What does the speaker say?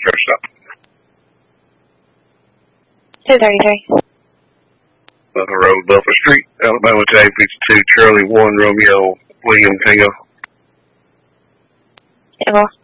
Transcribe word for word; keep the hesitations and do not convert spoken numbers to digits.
First stop. two thirty-three. Buffer Road, Buffer Street, Alabama J fifty-two, Charlie one, Romeo, William Tango. Tango.